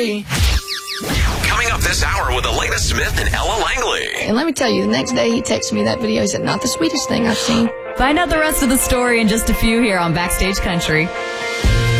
Coming up this hour with Elena Smith and Ella Langley. And let me tell you, the next day he texted me that video. He said, not the sweetest thing I've seen. Find out the rest of the story in just a few here on Backstage Country.